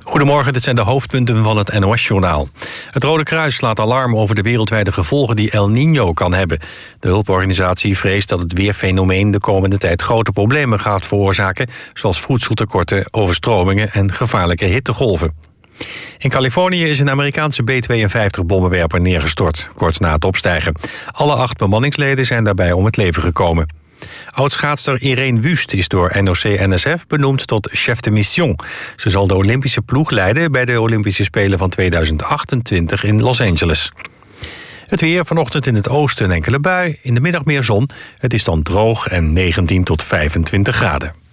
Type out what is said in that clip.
Goedemorgen, dit zijn de hoofdpunten van het NOS-journaal. Het Rode Kruis slaat alarm over de wereldwijde gevolgen die El Niño kan hebben. De hulporganisatie vreest dat het weerfenomeen de komende tijd grote problemen gaat veroorzaken, zoals voedseltekorten, overstromingen en gevaarlijke hittegolven. In Californië is een Amerikaanse B-52-bommenwerper neergestort, kort na het opstijgen. Alle 8 bemanningsleden zijn daarbij om het leven gekomen. Oudschaatster Irene Wust is door NOC-NSF benoemd tot chef de mission. Ze zal de Olympische ploeg leiden bij de Olympische Spelen van 2028 in Los Angeles. Het weer, vanochtend in het oosten een enkele bui, in de middag meer zon. Het is dan droog en 19 tot 25 graden.